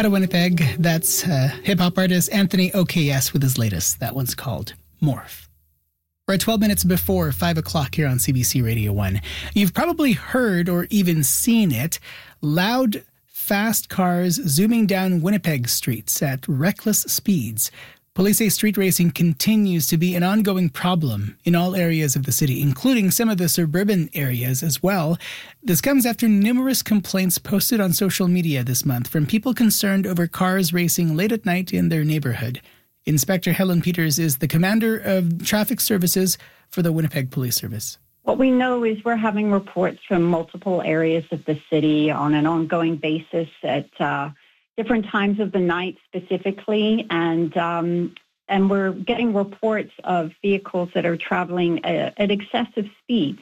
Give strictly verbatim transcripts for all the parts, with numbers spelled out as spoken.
Out of Winnipeg, that's uh, hip-hop artist Anthony O K S with his latest. That one's called Morph. We're at twelve minutes before five o'clock here on C B C Radio one. You've probably heard or even seen it. Loud, fast cars zooming down Winnipeg streets at reckless speeds. Police say street racing continues to be an ongoing problem in all areas of the city, including some of the suburban areas as well. This comes after numerous complaints posted on social media this month from people concerned over cars racing late at night in their neighborhood. Inspector Helen Peters is the commander of traffic services for the Winnipeg Police Service. What we know is we're having reports from multiple areas of the city on an ongoing basis at uh, different times of the night specifically, and um, and we're getting reports of vehicles that are traveling at, at excessive speeds.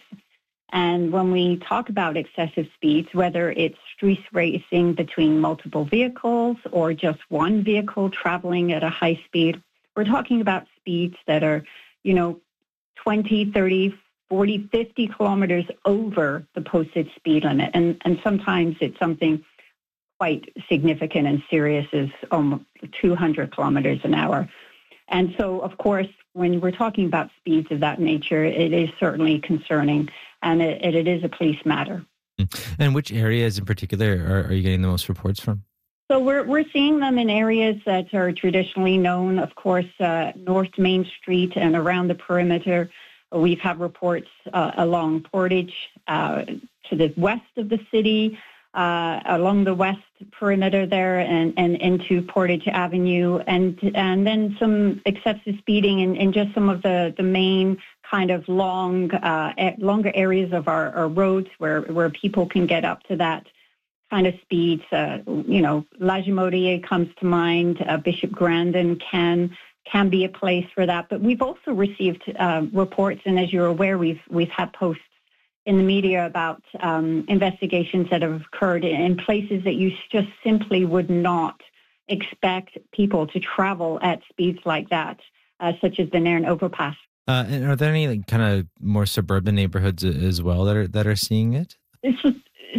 And when we talk about excessive speeds, whether it's street racing between multiple vehicles or just one vehicle traveling at a high speed, we're talking about speeds that are, you know, twenty, thirty, forty, fifty kilometers over the posted speed limit. And, and sometimes it's something quite significant and serious as almost two hundred kilometers an hour. And so, of course, when we're talking about speeds of that nature, it is certainly concerning, and it, it is a police matter. And which areas in particular are, are you getting the most reports from? So we're we're seeing them in areas that are traditionally known, of course, uh, North Main Street and around the perimeter. We've had reports uh, along Portage uh, to the west of the city, Uh, along the west perimeter there and, and into Portage Avenue, and and then some excessive speeding in, in just some of the, the main kind of long, uh, longer areas of our, our roads where, where people can get up to that kind of speeds. Uh, you know, Lagimodier comes to mind, uh, Bishop Grandin can can be a place for that. But we've also received uh, reports, and as you're aware, we've we've had posts in the media about um, investigations that have occurred in places that you just simply would not expect people to travel at speeds like that, uh, such as the Nairn Overpass. Uh, and are there any like, kind of more suburban neighborhoods as well that are that are seeing it? So,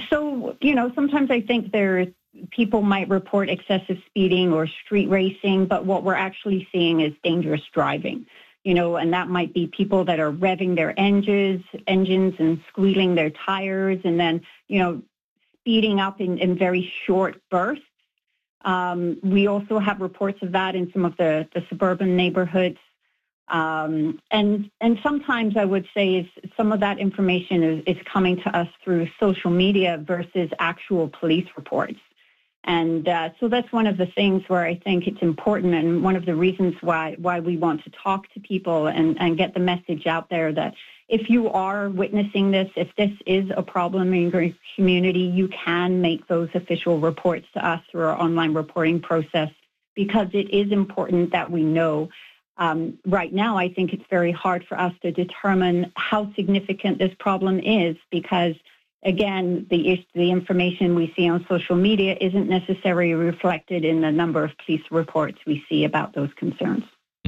so you know, sometimes I think there people might report excessive speeding or street racing, but what we're actually seeing is dangerous driving. You know, and that might be people that are revving their engines, engines and squealing their tires, and then, you know, speeding up in, in very short bursts. Um, we also have reports of that in some of the, the suburban neighborhoods. Um, and and sometimes I would say is some of that information is, is coming to us through social media versus actual police reports. And uh, so that's one of the things where I think it's important, and one of the reasons why why we want to talk to people and, and get the message out there that if you are witnessing this, if this is a problem in your community, you can make those official reports to us through our online reporting process, because it is important that we know. Um, right now, I think it's very hard for us to determine how significant this problem is, because again, the the information we see on social media isn't necessarily reflected in the number of police reports we see about those concerns.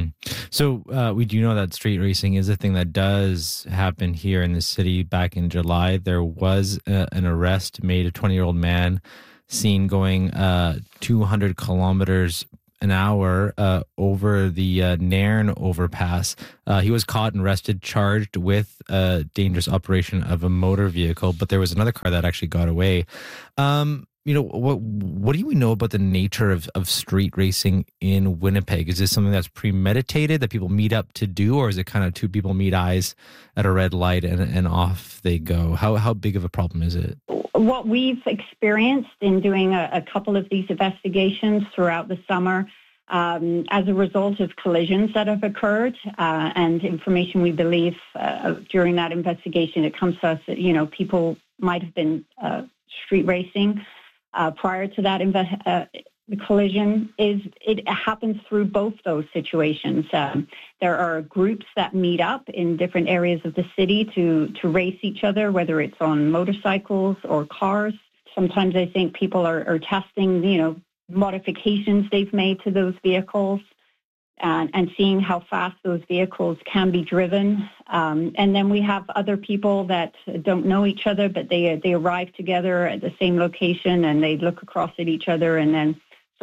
So uh, we do know that street racing is a thing that does happen here in the city. Back in July, there was a, an arrest made, a twenty-year-old man seen going uh, two hundred kilometers an hour uh, over the uh, Nairn overpass. Uh, he was caught and arrested, charged with a dangerous operation of a motor vehicle, but there was another car that actually got away. Um, you know, what what do we know about the nature of, of street racing in Winnipeg? Is this something that's premeditated, that people meet up to do, or is it kind of two people meet eyes at a red light and, and off they go? How how big of a problem is it? What we've experienced in doing a, a couple of these investigations throughout the summer, um, as a result of collisions that have occurred uh, and information we believe uh, during that investigation, it comes to us that, you know, people might have been uh, street racing uh, prior to that inve- uh, the collision. Is it happens through both those situations. Um, there are groups that meet up in different areas of the city to, to race each other, whether it's on motorcycles or cars. Sometimes I think people are, are testing, you know, modifications they've made to those vehicles and, and seeing how fast those vehicles can be driven. Um, and then we have other people that don't know each other, but they they arrive together at the same location and they look across at each other and then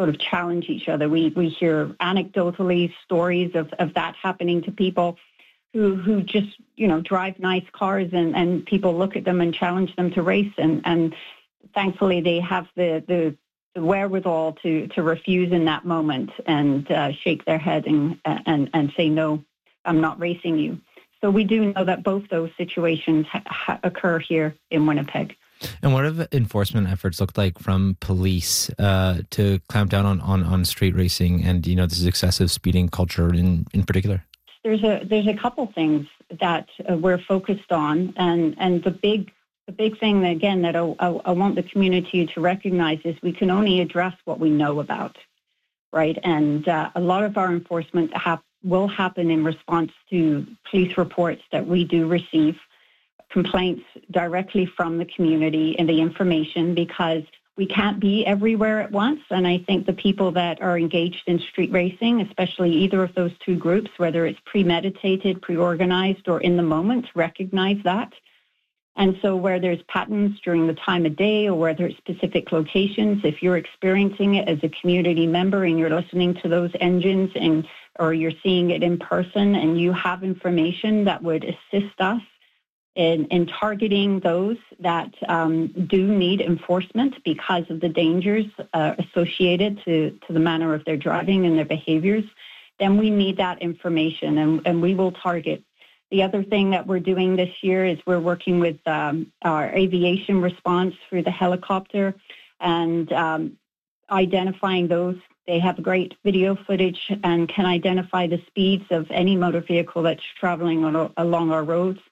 sort of challenge each other. We we hear anecdotally stories of, of that happening to people who who just, you know, drive nice cars and, and people look at them and challenge them to race. And, and thankfully they have the, the, the wherewithal to, to refuse in that moment and uh, shake their head and, and, and say, no, I'm not racing you. So we do know that both those situations ha- ha- occur here in Winnipeg. And what have the enforcement efforts looked like from police uh, to clamp down on, on, on street racing and, you know, this excessive speeding culture in, in particular? There's a there's a couple things that uh, we're focused on, and, and the big the big thing that, again, that I, I, I want the community to recognize is we can only address what we know about, right? And uh, a lot of our enforcement ha- will happen in response to police reports that we do receive, complaints directly from the community and the information, because we can't be everywhere at once. And I think the people that are engaged in street racing, especially either of those two groups, whether it's premeditated, pre-organized, or in the moment, recognize that. And so where there's patterns during the time of day or whether it's specific locations, if you're experiencing it as a community member and you're listening to those engines and or you're seeing it in person and you have information that would assist us In, in targeting those that um, do need enforcement because of the dangers uh, associated to, to the manner of their driving and their behaviors, then we need that information and, and we will target. The other thing that we're doing this year is we're working with um, our aviation response through the helicopter and um, identifying those. They have great video footage and can identify the speeds of any motor vehicle that's traveling on, along our roads.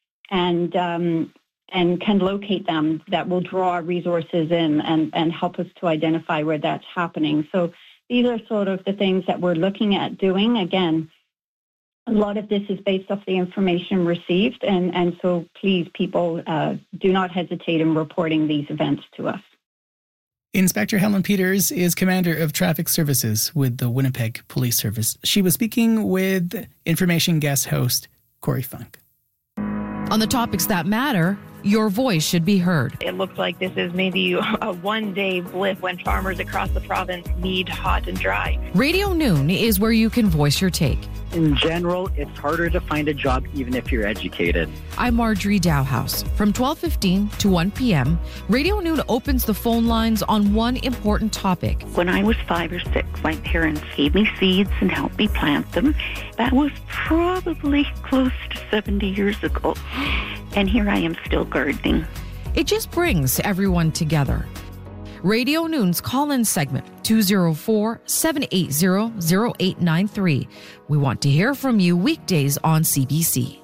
And um, and can locate them. That will draw our resources in and, and help us to identify where that's happening. So these are sort of the things that we're looking at doing. Again, a lot of this is based off the information received, and, and so please, people, uh, do not hesitate in reporting these events to us. Inspector Helen Peters is Commander of Traffic Services with the Winnipeg Police Service. She was speaking with Information guest host Corey Funk. On the topics that matter, your voice should be heard. It looks like this is maybe a one-day blip when farmers across the province need hot and dry. Radio Noon is where you can voice your take. In general, it's harder to find a job even if you're educated. I'm Marjorie Dowhouse. From twelve fifteen to one p.m., Radio Noon opens the phone lines on one important topic. When I was five or six, my parents gave me seeds and helped me plant them. That was probably close to seventy years ago. And here I am still gardening. It just brings everyone together. Radio Noon's call-in segment, two oh four, seven eight zero, zero eight nine three. We want to hear from you weekdays on C B C.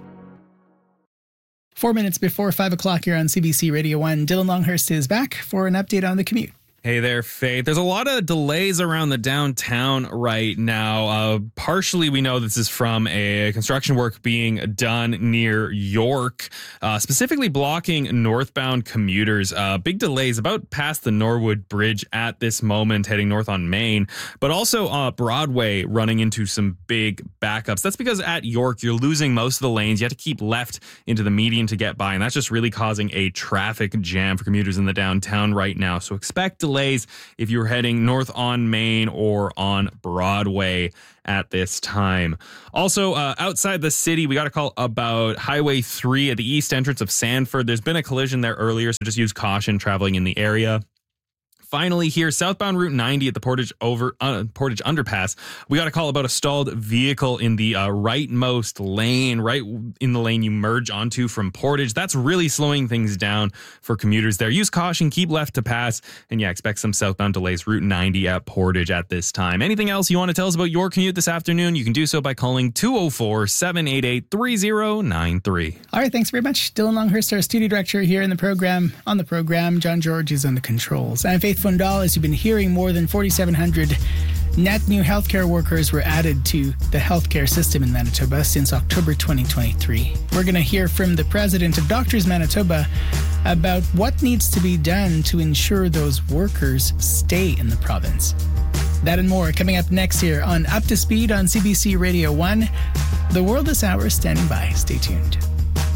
Four minutes before five o'clock here on C B C Radio one, Dylan Longhurst is back for an update on the commute. Hey there, Faith. There's a lot of delays around the downtown right now. Uh, partially, we know this is from a construction work being done near York, uh, specifically blocking northbound commuters. Uh, big delays about past the Norwood Bridge at this moment, heading north on Main, but also uh, Broadway running into some big backups. That's because at York, you're losing most of the lanes. You have to keep left into the median to get by, and that's just really causing a traffic jam for commuters in the downtown right now. So expect delays if you're heading north on Main or on Broadway at this time. Also, uh, outside the city, we got a call about Highway three at the east entrance of Sanford. There's been a collision there earlier, so just use caution traveling in the area. Finally, here, southbound Route ninety at the Portage over uh, Portage Underpass, we got a call about a stalled vehicle in the uh, rightmost lane, right in the lane you merge onto from Portage. That's really slowing things down for commuters there. Use caution, keep left to pass, and yeah, expect some southbound delays, Route ninety at Portage at this time. Anything else you want to tell us about your commute this afternoon, you can do so by calling two oh four, seven eight eight, three oh nine three. All right, thanks very much. Dylan Longhurst, our studio director here in the program. On the program, John George is on the controls. I'm Faith Fundal. As you've been hearing, more than forty-seven hundred net new healthcare workers were added to the healthcare system in Manitoba since October twenty twenty-three. We're going to hear from the president of Doctors Manitoba about what needs to be done to ensure those workers stay in the province. That and more coming up next here on Up to Speed on C B C Radio one. The world this hour is standing by. Stay tuned.